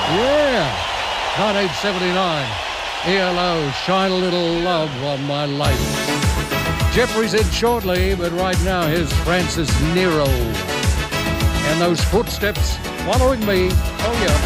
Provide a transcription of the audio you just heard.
Yeah, 1979. ELO, Shine a Little Love on My Life. Jeffrey's in shortly, but right now here's Francis Nero. And those footsteps following me. Oh, yeah.